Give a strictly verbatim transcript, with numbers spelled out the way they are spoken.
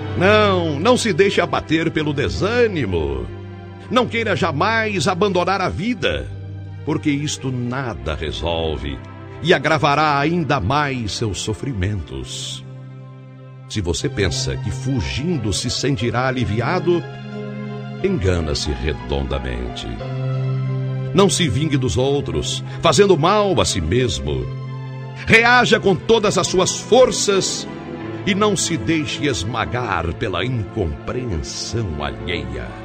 Não, não se deixe abater pelo desânimo. Não queira jamais abandonar a vida, porque isto nada resolve e agravará ainda mais seus sofrimentos. Se você pensa que fugindo se sentirá aliviado, engana-se redondamente. Não se vingue dos outros, fazendo mal a si mesmo. Reaja com todas as suas forças e não se deixe esmagar pela incompreensão alheia.